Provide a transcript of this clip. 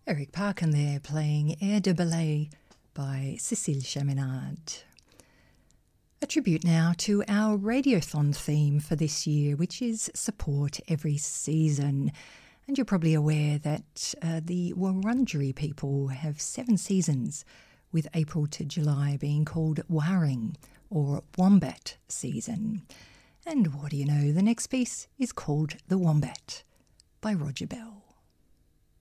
Eric Parkin there playing Air de Ballet by Cécile Chaminade. A tribute now to our Radiothon theme for this year, which is Support Every Season. And you're probably aware that the Wurundjeri people have 7 seasons, with April to July being called Waring or Wombat season. And what do you know, the next piece is called The Wombat by Roger Bell.